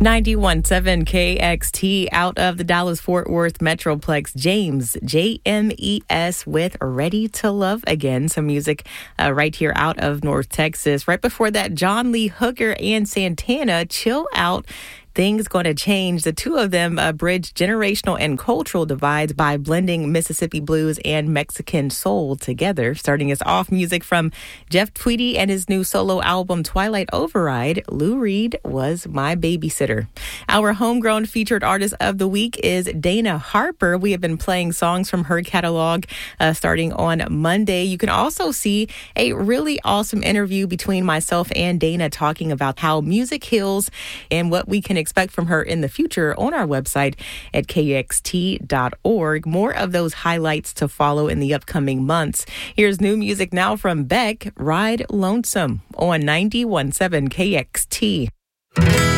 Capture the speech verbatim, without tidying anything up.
ninety-one point seven K X T out of the Dallas-Fort Worth Metroplex. James, J M E S with Ready to Love Again. Some music uh, right here out of North Texas. Right before that, John Lee Hooker and Santana, Chill Out. Things Going to Change. The two of them uh, bridge generational and cultural divides by blending Mississippi blues and Mexican soul together. Starting us off, music from Jeff Tweedy and his new solo album, Twilight Override. Lou Reed Was My Babysitter. Our homegrown featured artist of the week is Dana Harper. We have been playing songs from her catalog uh, starting on Monday. You can also see a really awesome interview between myself and Dana talking about how music heals and what we can expect from her in the future on our website at K X T dot org. More of those highlights to follow in the upcoming months. Here's new music now from Beck, Ride Lonesome on ninety-one point seven K X T.